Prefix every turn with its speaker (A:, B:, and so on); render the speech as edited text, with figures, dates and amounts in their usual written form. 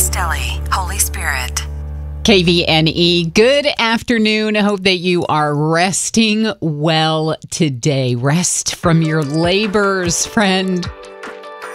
A: Castelli, Holy Spirit.
B: KVNE, good afternoon. I hope that you are resting well today. Rest from your labors, friend.